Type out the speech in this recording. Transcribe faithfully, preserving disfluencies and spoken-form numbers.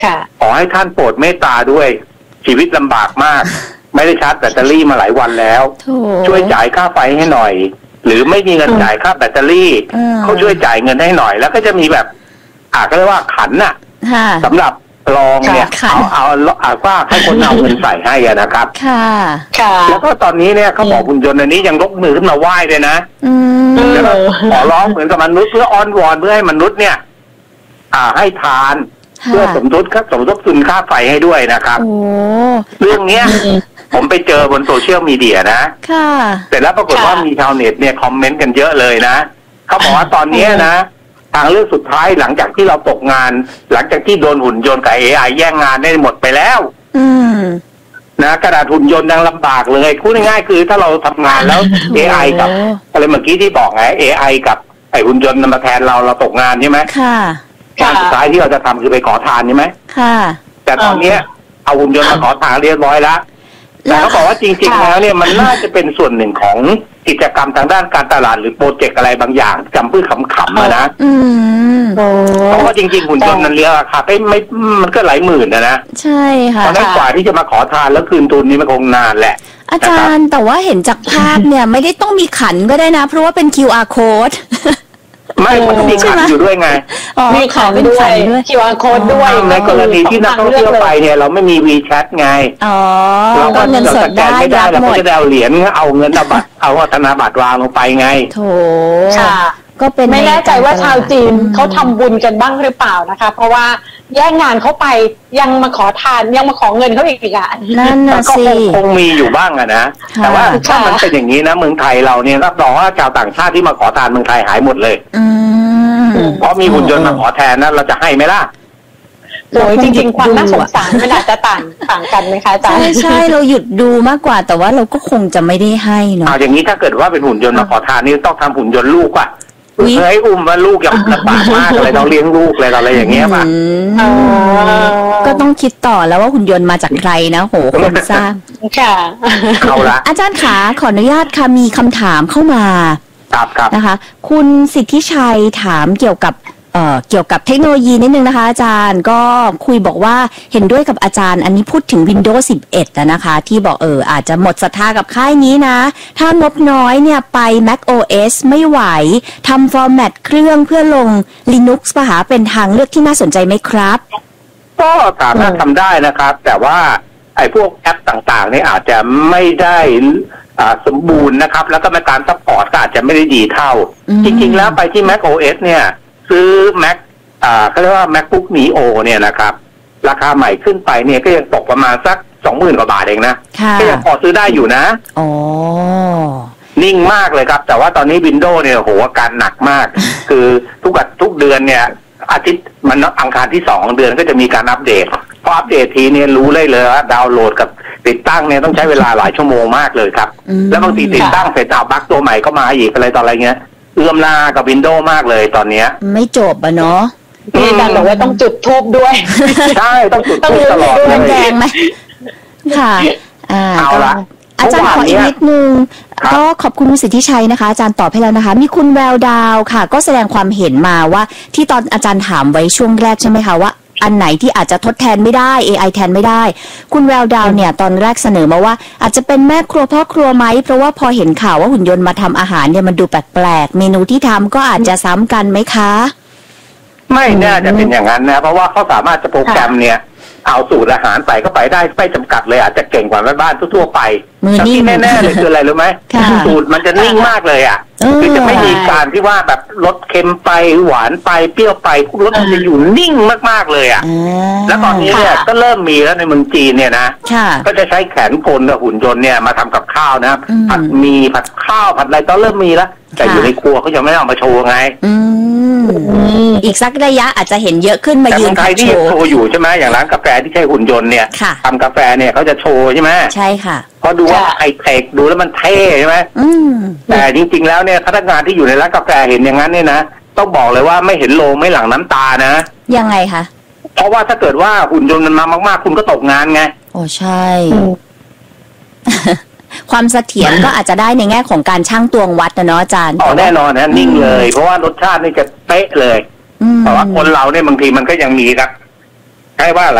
ขอให้ท่านโปรดเมตตาด้วยชีวิตลำบากมาก ไม่ได้ชาร์จแบตเตอรี่มาหลายวันแล้วช่วยจ่ายค่าไฟให้หน่อยหรือไม่มีเงินจ่ายค่าแบตเตอรี่เขาช่วยจ่ายเงินให้หน่อยแล้วก็จะมีแบบอ่าก็เรียกว่าขันน่ะสำหรับรองเนี่ยเอาเอาเอาว่าให้คนเอาเงินใส่ให้อ่ะนะครับค่ะค่ะแล้วก็ตอนนี้เนี่ยเขาบอกหุ่นยนต์อันนี้ยังยกมือขึ้นมาไหว้เลยนะแล้วก็ขอร้องเหมือนกับมนุษย์เพื่ออ้อนวอนเพื่อให้มนุษย์เนี่ยอ่าให้ทานเพื่อสมทบครับสมทบทุนค่าไฟให้ด้วยนะครับเรื่องเนี้ยผมไปเจอบนโซเชียลมีเดียนะค่ะแต่แล้วปรากฏว่ามีชาวเน็ตเนี่ยคอมเมนต์กันเยอะเลยนะเขาบอกว่าตอนนี้นะทางเลือกสุดท้ายหลังจากที่เราตกงานหลังจากที่โดนหุ่นยนต์กับ เอ ไอ แย่งงานได้หมดไปแล้วอืมนะกระดาษหุ่นยนต์ยังลำบากเลยพูดง่ายๆคือถ้าเราทำงานแล้ว เอ ไอ กับอะไรเมื่อกี้ที่บอกไง เอ ไอ กับไอ้หุ่นยนต์มาแทนเราเราตกงานใช่ไหมค่ะงานสุดท้ายที่เราจะทำคือไปขอทานใช่ไหมค่ะแต่ตอนนี้เอาหุ่นยนต์มาขอทานเรียบร้อยแล้วแต่เขาบอกว่าจริงๆแล้วเนี่ยมันน่าจะเป็นส่วนหนึ่งของกิจกรรมทางด้านการตลาดหรือโปรเจกต์อะไรบางอย่างจำเพื่อขำๆนะเพราะว่าจริงๆหุ่นยนต์นั้นเรียกราคาไม่ไม่มันก็หลายหมื่นนะนะใช่ค่ะเพราะนั้นกว่าที่จะมาขอทานแล้วคืนทุนนี่มันคงนานแหละอาจารย์แต่ว่าเห็นจากภาพเนี่ยไม่ได้ต้องมีขันก็ได้นะเพราะว่าเป็น คิว อาร์ codeไม่มันก็มีขันอยู่ด้วยไงมีขันด้วย คิว อาร์ code ด้วยในกรณีที่นักท่องเที่ยวไปเนี่ยเราไม่มี WeChat ไงเราก็เงินสดได้ไม่ได้เราก็จะเอาเหรียญเอาเงินเอาบัตรเอาธนบัตรวางลงไปไงโถค่ะก็เป็นไม่แน่ใจว่าชาวจีนเขาทำบุญกันบ้างหรือเปล่านะคะเพราะว่าแย่งงานเขาไปยังมาขอทานยังมาขอเงินเขาอีกอ่ะนั่นน่ะสิคงมีอยู่บ้างอะนะแต่ว่าถ้ามันเป็นอย่างนี้นะเมืองไทยเราเนี่ยรับรองว่าชาวต่างชาติที่มาขอทานเมืองไทยหายหมดเลยเพราะมีหุ่นยนต์มาขอแทนนะเราจะให้ไหมล่ะโอ้ยจริงๆความน่าสงสารมันอาจจะต่างต่างกันไหมคะอาจารย์ใช่ใช่เราหยุดดูมากกว่าแต่ว่าเราก็คงจะไม่ได้ให้เนาะเอาอย่างนี้ถ้าเกิดว่าเป็นหุ่นยนต์มาขอทานนี่ต้องทำหุ่นยนต์ลูกว่ะเฮ้ยอุ้มว่าลูกยังลำบากมากเลยต้องเลี้ยงลูกเลยอะไรอย่างเงี้ยป่ะก็ต้องคิดต่อแล้วว่าหุ่นยนต์มาจากใครนะโหคนสร้างค่ะเอาละอาจารย์ขาขออนุญาตค่ะมีคำถามเข้ามาครับครับนะคะคุณสิทธิชัยถามเกี่ยวกับเอ่อเกี่ยวกับเทคโนโลยีนิดนึงนะคะอาจารย์ก็คุยบอกว่าเห็นด้วยกับอาจารย์อันนี้พูดถึง Windows สิบเอ็ดนะคะที่บอกเอออาจจะหมดศรัทธากับค่ายนี้นะถ้างบน้อยเนี่ยไป macOS ไม่ไหวทำฟอร์แมตเครื่องเพื่อลง Linux ป่ะคะเป็นทางเลือกที่น่าสนใจไหมครับก็สามารถทำได้นะครับแต่ว่าไอ้พวกแอปต่างๆนี่อาจจะไม่ได้สมบูรณ์นะครับแล้วก็มาการซัพพอร์ตก็อาจจะไม่ได้ดีเท่าจริงๆแล้วไปที่ macOS เนี่ยซื้อ Mac อ่าเขาเรียกว่า MacBook Neo เนี่ยนะครับราคาใหม่ขึ้นไปเนี่ยก็ยังตกประมาณสัก สองหมื่น กว่าบาทเองนะก็ยังพอซื้อได้อยู่นะอ๋อนิ่งมากเลยครับแต่ว่าตอนนี้ Windows เนี่ยโหอาการหนักมาก คือทุกทุกเดือนเนี่ยอาทิตย์มันอังคารที่สองเดือนก็จะมีการอัปเดตพออัปเดตทีเนี่ยรู้เลยเลยว่าดาวน์โหลดกับติดตั้งเนี่ยต้องใช้เวลาหลายชั่วโมงมากเลยครับแล้วบางทีติดตั้งเสร็จเอาบั๊กตัวใหม่เข้ามาอีกอะไรต่ออะไรเงี้ยเอื้อมลากับ Windows มากเลยตอนเนี้ยไม่จบอะเนาะพี่อาจารย์บอกว่าต้องจุดทูบด้วยใช่ต้องจุดทูบตลอดเลยแดงไหมค่ะอ่าเอาละอาจารย์ขออีกนิดนึงก็ขอบคุณคุณสิทธิชัยนะคะอาจารย์ตอบให้แล้วนะคะมีคุณแววดาวค่ะก็แสดงความเห็นมาว่าที่ตอนอาจารย์ถามไว้ช่วงแรกใช่ไหมคะว่าอันไหนที่อาจจะทดแทนไม่ได้ เอ ไอ แทนไม่ได้คุณแววดาวเนี่ยตอนแรกเสนอมาว่าอาจจะเป็นแม่ครัวพ่อครัวไหมเพราะว่าพอเห็นข่าวว่าหุ่นยนต์มาทำอาหารเนี่ยมันดูแปลกๆเมนูที่ทำก็อาจจะซ้ำกันไหมคะไม่น่าจะเป็นอย่างนั้นนะเพราะว่าเขาสามารถจะโปรแกรมเนี่ยเอาสูตรอาหารใส่เข้าไปได้ไม่จำกัดเลยอาจจะเก่งกว่าแม่บ้านทั่วๆไปแต่ที่แน่ๆเลยคืออะไรรู้ไหมสูตรมันจะนิ่งมากเลยอ่ะคือจะไม่มีการที่ว่าแบบรสเค็มไปหวานไปเปรี้ยวไปพวกรสมันจะอยู่นิ่งมากๆเลยอ่ะแล้วตอนนี้เนี่ยก็เริ่มมีแล้วในเมืองจีนเนี่ยนะก็จะใช้แขนกลกับหุ่นยนต์เนี่ยมาทำกับข้าวนะผัดมีผัดข้าวผัดอะไรก็เริ่มมีแล้วแต่อยู่ในครัวเขายังไม่เอามาโชว์ไงอีกสักระยะอาจจะเห็นเยอะขึ้นมายืนขายที่โชว์อยู่ใช่ไหมอย่างร้านกาแฟที่ใช้หุ่นยนต์เนี่ยทำกาแฟเนี่ยเขาจะโชว์ใช่ไหมใช่ค่ะพอดูว่าไฮเทคดูแล้วมันเท่ใช่ไหมแต่จริงๆแล้วเนี่ยพนักงานที่อยู่ในร้านกาแฟเห็นอย่างนั้นเนี่ยนะต้องบอกเลยว่าไม่เห็นโลไม่หลั่งน้ำตานะยังไงคะเพราะว่าถ้าเกิดว่าหุ่นยนต์มันมามากๆคุณก็ตกงานไงโอ้ใช่ความเสถียรก็อาจจะได้ในแง่ของการชั่งตวงวัดนะเนาะอาจารย์อ๋อแน่นอนนะนิ่งเลยเพราะว่ารสชาตินี่จะเป๊ะเลยแต่ว่าคนเราเนี่ยบางทีมันก็ยังมีครับล้ายๆว่าอะไร